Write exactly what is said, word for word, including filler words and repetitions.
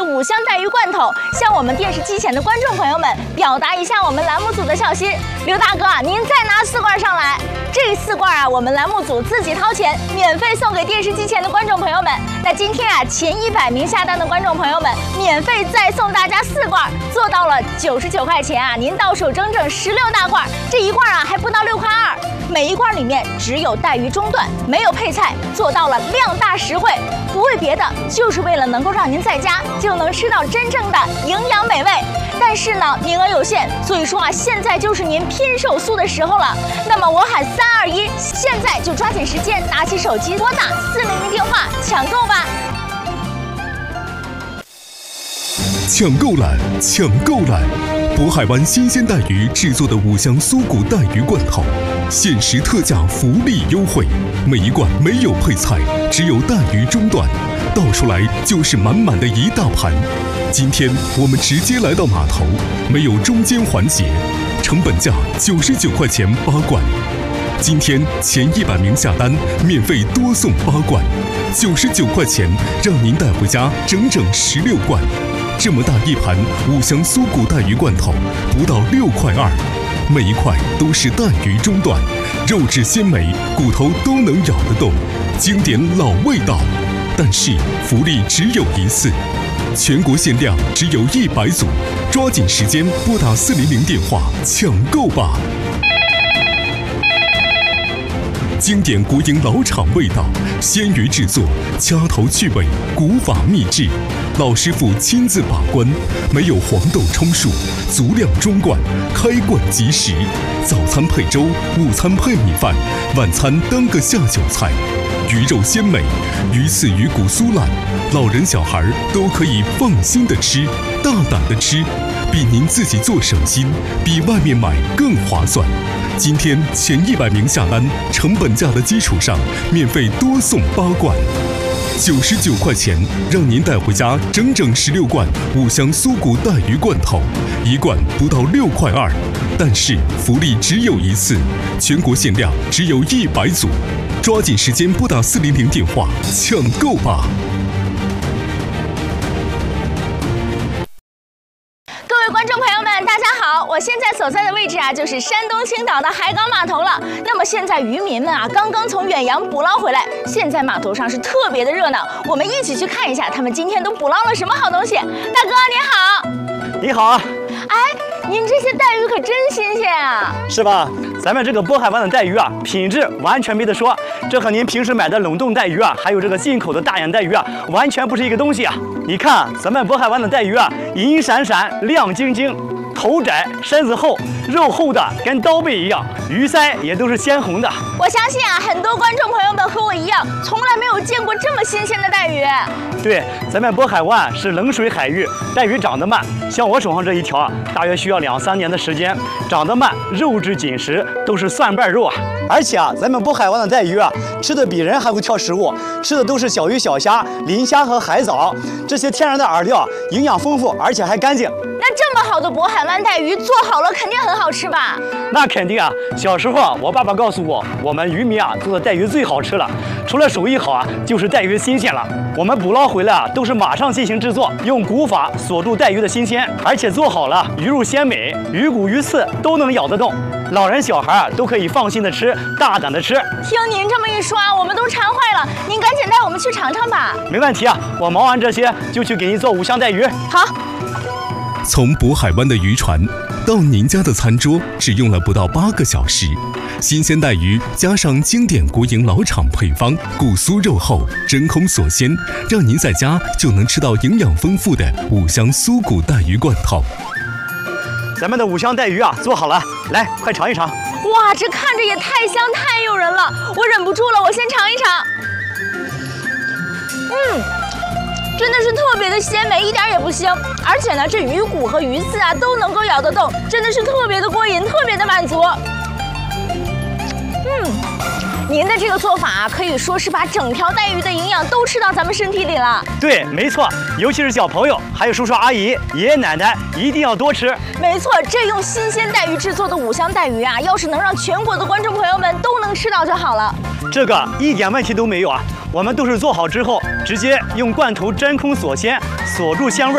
五香带鱼罐头，向我们电视机前的观众朋友们表达一下我们栏目组的孝心。刘大哥，您再拿四罐上来。这四罐啊，我们栏目组自己掏钱，免费送给电视机前的观众朋友们。那今天啊，前一百名下单的观众朋友们，免费再送大家四罐，做到了九十九块钱啊，您到手整整十六大罐，这一罐啊还不到六块二。每一罐里面只有带鱼中段，没有配菜，做到了量大实惠。不为别的，就是为了能够让您在家就能吃到真正的营养美味。但是呢，名额有限，所以说啊，现在就是您拼手速的时候了。那么我喊三二一，现在就抓紧时间，拿起手机拨打四零零电话抢购吧。 抢购来，抢购来！渤海湾新鲜带鱼制作的五香酥骨带鱼罐头，限时特价，福利优惠，每一罐没有配菜，只有带鱼中段，倒出来就是满满的一大盘。今天我们直接来到码头，没有中间环节，成本价九十九块钱八罐。今天前一百名下单，免费多送八罐，九十九块钱让您带回家整整十六罐。这么大一盘五香酥骨带鱼罐头，不到六块二，每一块都是带鱼中段，肉质鲜美，骨头都能咬得动，经典老味道。但是福利只有一次，全国限量只有一百组，抓紧时间拨打四零零电话抢购吧。经典国营老厂味道，鲜鱼制作，掐头去尾，古法秘制，老师傅亲自把关，没有黄豆充数，足量中罐，开罐即食。早餐配粥，午餐配米饭，晚餐当个下酒菜。鱼肉鲜美，鱼刺鱼骨酥烂，老人小孩都可以放心的吃，大胆的吃，比您自己做省心，比外面买更划算。今天前一百名下单，成本价的基础上，免费多送八罐，九十九块钱让您带回家整整十六罐五香酥骨带鱼罐头，一罐不到六块二。但是福利只有一次，全国限量只有一百组，抓紧时间拨打四零零电话抢购吧。 各位观众朋友们，大家好！我现在所在的位置啊，就是山东青岛的海港码头了。那么现在渔民们啊，刚刚从远洋捕捞回来，现在码头上是特别的热闹。我们一起去看一下，他们今天都捕捞了什么好东西。大哥你好。 你好啊。 哎，您这些带鱼可真新鲜啊！ 是吧？咱们这个渤海湾的带鱼啊，品质完全没得说。这和您平时买的冷冻带鱼啊，还有这个进口的大眼带鱼啊，完全不是一个东西啊！你看咱们渤海湾的带鱼啊，银闪闪，亮晶晶，头窄身子厚，肉厚的跟刀背一样，鱼鳃也都是鲜红的。 我相信啊，很多观众朋友们和我一样，从来没有见过这么新鲜的带鱼。 对，咱们渤海湾是冷水海域，带鱼长得慢，像我手上这一条啊，大约需要两三年的时间。长得慢，肉质紧实，都是蒜瓣肉啊。而且啊，咱们渤海湾的带鱼啊，吃的比人还会挑食物，吃的都是小鱼小虾、磷虾和海藻，这些天然的饵料，营养丰富，而且还干净。 那这么好的渤海湾带鱼做好了，肯定很好吃吧？ 那肯定啊！小时候啊，我爸爸告诉我，我们渔民啊做的带鱼最好吃了。除了手艺好啊，就是带鱼新鲜了。我们捕捞回来啊，都是马上进行制作，用古法锁住带鱼的新鲜，而且做好了，鱼肉鲜美，鱼骨鱼刺都能咬得动，老人小孩啊都可以放心的吃，大胆的吃。 听您这么一说啊，我们都馋坏了。您赶紧带我们去尝尝吧。 没问题啊，我忙完这些就去给您做五香带鱼。 好。 从渤海湾的渔船到您家的餐桌，只用了不到八个小时。新鲜带鱼加上经典国营老厂配方，骨酥肉厚，真空锁鲜，让您在家就能吃到营养丰富的五香酥骨带鱼罐头。 咱们的五香带鱼啊，做好了，来，快尝一尝。 哇，这看着也太香太诱人了，我忍不住了，我先尝一尝。嗯。真的是特别的鲜美，一点也不腥，而且呢，这鱼骨和鱼刺啊都能够咬得动，真的是特别的过瘾，特别的满足。嗯，您的这个做法啊，可以说是把整条带鱼的营养都吃到咱们身体里了。 对，没错，尤其是小朋友，还有叔叔阿姨、爷爷奶奶，一定要多吃。 没错，这用新鲜带鱼制作的五香带鱼啊，要是能让全国的观众朋友们都能吃到就好了。 这个一点问题都没有啊！我们都是做好之后，直接用罐头真空锁鲜，锁住鲜味。